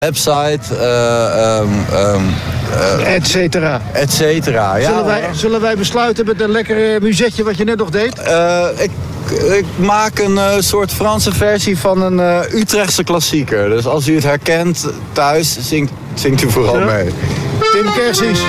website, Et cetera. et cetera. Ja, Zullen wij besluiten met een lekker muzetje wat je net nog deed? ik maak een soort Franse versie van een Utrechtse klassieker. Dus als u het herkent thuis, zingt u vooral mee. Tim Kersies.